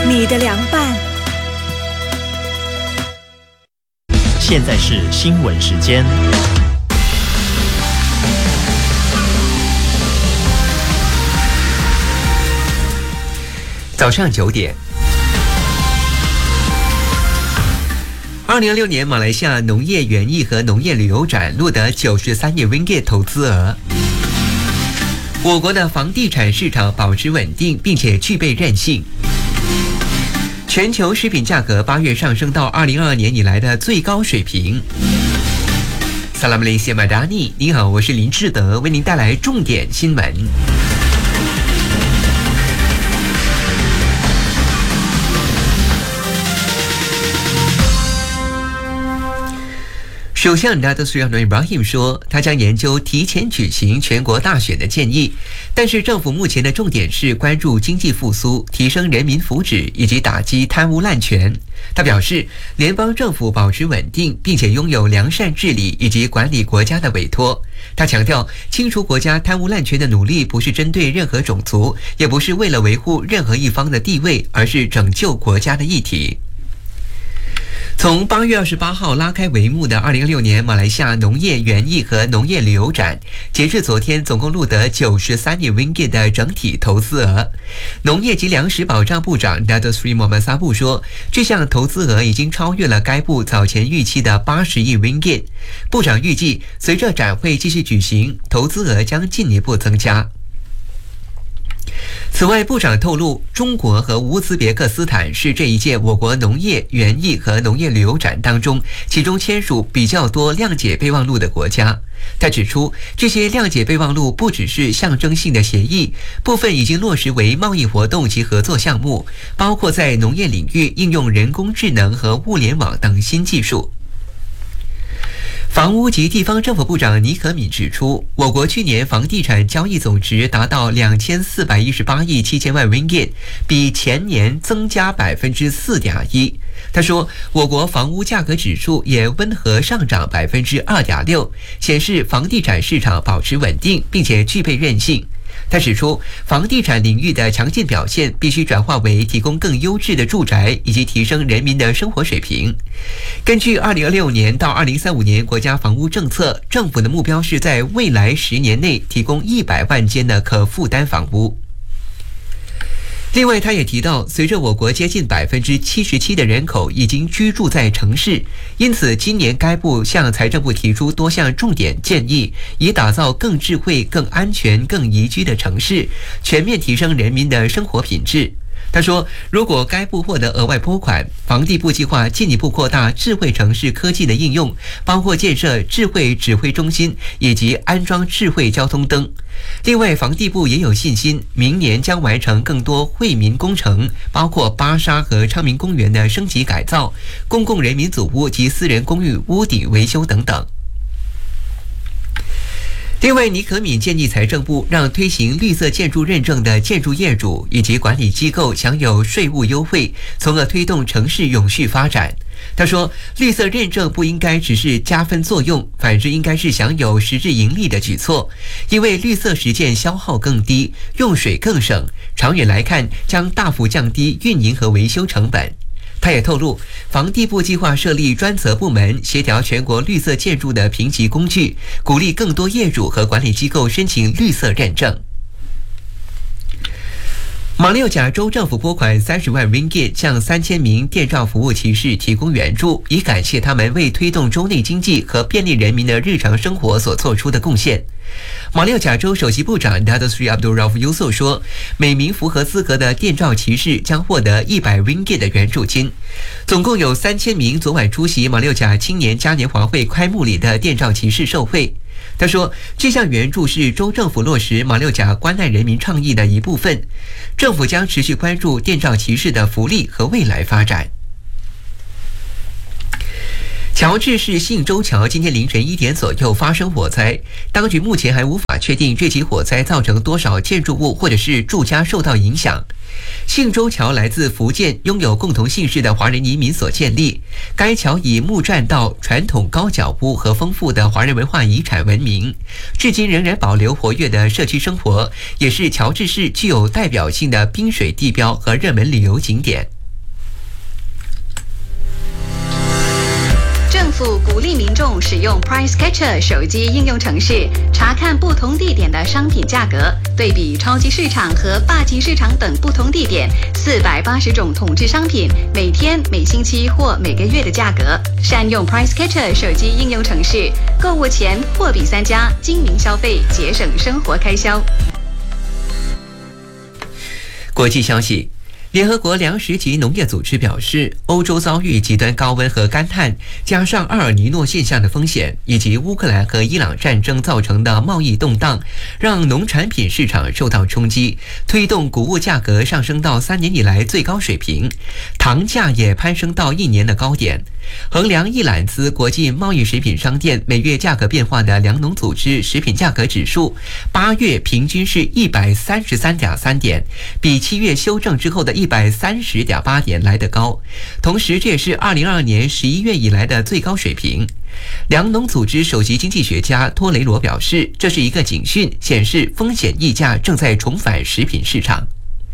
你的凉拌。 现在是新闻时间。 早上9点。2026年马来西亚农业园艺和农业旅游展录得93亿 ringgit 投资额。我国的房地产市场保持稳定，并且具备韧性。全球食品价格8月上升到2022年以来的最高水平。萨拉姆雷西马达尼，你好，我是林志德，为您带来重点新闻。首相纳德苏亚诺伊布拉希姆说，他将研究提前举行全国大选的建议，但是政府目前的重点是关注经济复苏、提升人民福祉以及打击贪污滥权。他表示，联邦政府保持稳定，并且拥有良善治理以及管理国家的委托。他强调，清除国家贪污滥权的努力不是针对任何种族，也不是为了维护任何一方的地位，而是拯救国家的议题。从8月28号拉开帷幕的2026年马来西亚农业园艺和农业旅游展，截至昨天总共录得93亿 ringgit 的整体投资额。农业及粮食保障部长 Dato Sri Mohammad Sabu 说，这项投资额已经超越了该部早前预期的80亿 ringgit。部长预计，随着展会继续举行，投资额将进一步增加。此外，部长透露，中国和乌兹别克斯坦是这一届我国农业园艺和农业旅游展当中其中签署比较多谅解备忘录的国家。他指出，这些谅解备忘录不只是象征性的协议，部分已经落实为贸易活动及合作项目，包括在农业领域应用人工智能和物联网等新技术。房屋及地方政府部长尼可敏指出，我国去年房地产交易总值达到2418亿7000万 ringgit， 比前年增加4.1%。他说，我国房屋价格指数也温和上涨2.6%，显示房地产市场保持稳定，并且具备韧性。他指出，房地产领域的强劲表现必须转化为提供更优质的住宅，以及提升人民的生活水平。根据2026年到2035年国家房屋政策，政府的目标是在未来10年内提供100万间的可负担房屋。另外，他也提到，随着我国接近77%的人口已经居住在城市，因此今年该部向财政部提出多项重点建议，以打造更智慧、更安全、更宜居的城市，全面提升人民的生活品质。他说，如果该部获得额外拨款，房地部计划进一步扩大智慧城市科技的应用，包括建设智慧指挥中心以及安装智慧交通灯。另外，房地部也有信心，明年将完成更多惠民工程，包括巴沙和昌明公园的升级改造、公共人民组屋及私人公寓屋顶维修等等。另外，尼可敏建议财政部让推行绿色建筑认证的建筑业主以及管理机构享有税务优惠，从而推动城市永续发展。他说，绿色认证不应该只是加分作用，反之应该是享有实质盈利的举措，因为绿色实践消耗更低，用水更省，长远来看将大幅降低运营和维修成本。他也透露，房地部计划设立专责部门，协调全国绿色建筑的评级工具，鼓励更多业主和管理机构申请绿色认证。马六甲州政府拨款30万 ringgit 向3000名电召服务骑士提供援助，以感谢他们为推动州内经济和便利人民的日常生活所做出的贡献。马六甲州首席部长 Dato Sri Abdul Rauf Yusof 说，每名符合资格的电召骑士将获得100 ringgit 的援助金。总共有3000名昨晚出席马六甲青年嘉年华会开幕礼的电召骑士受惠。他说，这项援助是州政府落实马六甲关爱人民倡议的一部分，政府将持续关注电召骑士的福利和未来发展。乔治市信州桥今天凌晨1点左右发生火灾，当局目前还无法确定这起火灾造成多少建筑物或者是住家受到影响。信州桥来自福建，拥有共同姓氏的华人移民所建立。该桥以木栈道、传统高脚屋和丰富的华人文化遗产闻名，至今仍然保留活跃的社区生活，也是乔治市具有代表性的滨水地标和热门旅游景点。 府鼓励民众使用 Price Catcher 手机应用程式，查看不同地点的商品价格，对比超级市场和霸级市场等不同地点480种统治商品每天、每星期或每个月的价格。善用 Price Catcher 手机应用程式，购物前货比三家，精明消费，节省生活开销。 国际消息。联合国粮食及农业组织表示，欧洲遭遇极端高温和干旱，加上阿尔尼诺现象的风险，以及乌克兰和伊朗战争造成的贸易动荡，让农产品市场受到冲击，推动谷物价格上升到3年以来最高水平，糖价也攀升到1年的高点。衡量一揽子国际贸易食品商店每月价格变化的粮农组织食品价格指数，8月平均是133.3点，比7月修正之后的130.8点来得高，同时这也是2022年11月以来的最高水平。粮农组织首席经济学家托雷罗表示，这是一个警讯，显示风险溢价正在重返食品市场。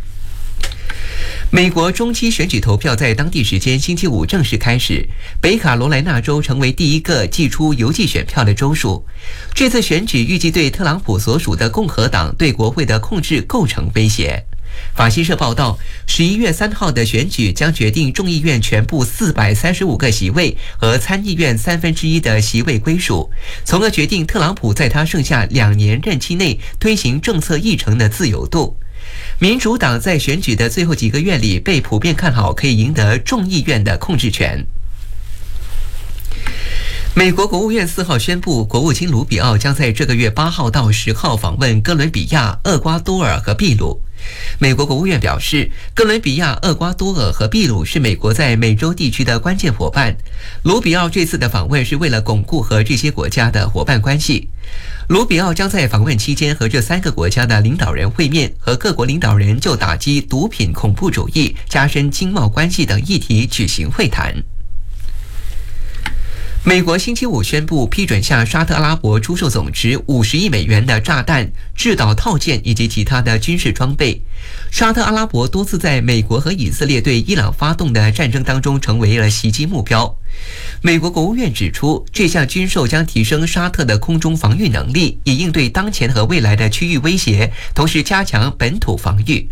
美国中期选举投票在当地时间星期五正式开始，北卡罗来纳州成为第一个寄出邮寄选票的州属。这次选举预计对特朗普所属的共和党对国会的控制构成威胁。法新社报道，11月3号的选举将决定众议院全部435个席位和参议院1/3的席位归属，从而决定特朗普在他剩下2年任期内推行政策议程的自由度。民主党在选举的最后几个月里被普遍看好可以赢得众议院的控制权。美国国务院4号宣布，国务卿卢比奥将在这个月8号到10号访问哥伦比亚、厄瓜多尔和秘鲁。美国国务院表示，哥伦比亚、厄瓜多尔和秘鲁是美国在美洲地区的关键伙伴。卢比奥这次的访问是为了巩固和这些国家的伙伴关系。卢比奥将在访问期间和这3个国家的领导人会面，和各国领导人就打击毒品、恐怖主义、加深经贸关系等议题举行会谈。美国星期五宣布批准向沙特阿拉伯出售总值50亿美元的炸弹、制导套件以及其他的军事装备。沙特阿拉伯多次在美国和以色列对伊朗发动的战争当中成为了袭击目标。美国国务院指出，这项军售将提升沙特的空中防御能力，以应对当前和未来的区域威胁，同时加强本土防御。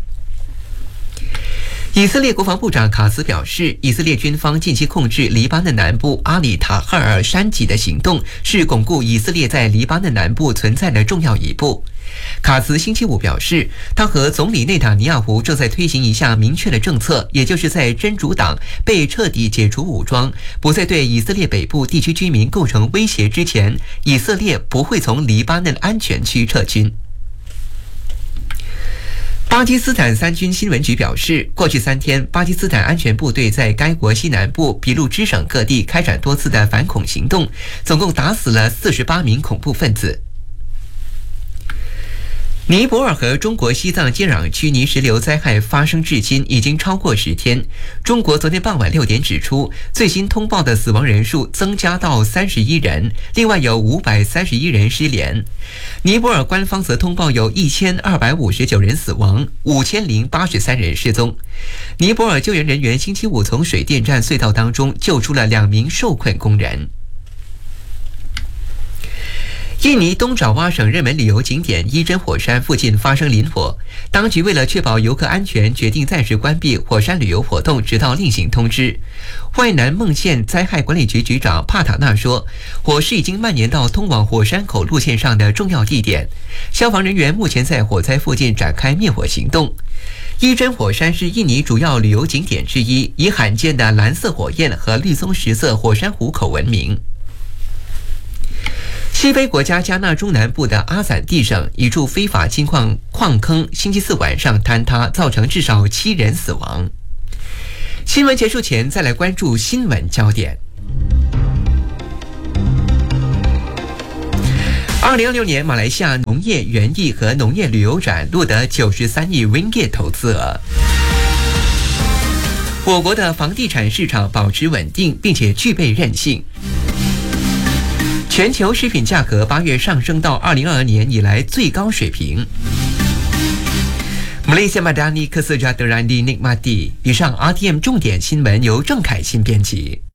以色列国防部长卡茨表示，以色列军方近期控制黎巴嫩南部阿里塔赫尔山脊的行动是巩固以色列在黎巴嫩南部存在的重要一步。卡茨星期五表示，他和总理内塔尼亚胡正在推行一项明确的政策，也就是在真主党被彻底解除武装，不再对以色列北部地区居民构成威胁之前，以色列不会从黎巴嫩安全区撤军。巴基斯坦三军新闻局表示，过去3天，巴基斯坦安全部队在该国西南部俾路支省各地开展多次的反恐行动，总共打死了48名恐怖分子。尼泊尔和中国西藏接壤区泥石流灾害发生至今已经超过10天。中国昨天傍晚6点指出，最新通报的死亡人数增加到31人，另外有531人失联。尼泊尔官方则通报有1259人死亡，5083人失踪。尼泊尔救援人员星期五从水电站隧道当中救出了2名受困工人。印尼东爪哇省热门旅游景点伊真火山附近发生林火，当局为了确保游客安全，决定暂时关闭火山旅游活动，直到另行通知。外南孟县灾害管理局局长帕塔纳说，火势已经蔓延到通往火山口路线上的重要地点，消防人员目前在火灾附近展开灭火行动。伊真火山是印尼主要旅游景点之一，以罕见的蓝色火焰和绿松石色火山湖口闻名。西非国家加纳中南部的阿散蒂省一处非法金矿坑星期4晚上坍塌，造成至少7人死亡。新闻结束前，再来关注新闻焦点。2026年马来西亚农业园艺和农业旅游展录得93亿 ringgit 投资额。我国的房地产市场保持稳定，并且具备韧性。全球食品价格8月上升到2022年以来最高水平。Malaysia Madani Kesejahteraan di Nikmati。以上 RTM 重点新闻由郑凯欣编辑。